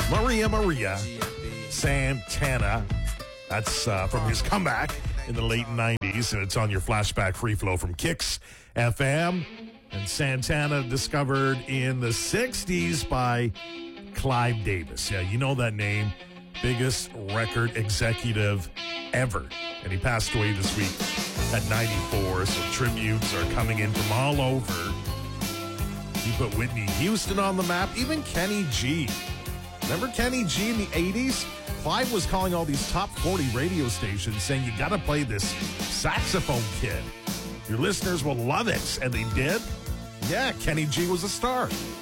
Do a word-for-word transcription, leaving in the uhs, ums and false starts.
Maria Maria Santana. That's uh, from his comeback in the late nineties, and it's on your flashback free flow from Kicks F M. And Santana discovered in the sixties by Clive Davis. Yeah, you know that name. Biggest record executive ever. And he passed away this week at ninety-four, so tributes are coming in from all over. He put Whitney Houston on the map, even Kenny G. Remember Kenny G in the eighties? Clive was calling all these top forty radio stations saying, you got to play this saxophone kid. Your listeners will love it. And they did. Yeah, Kenny G was a star.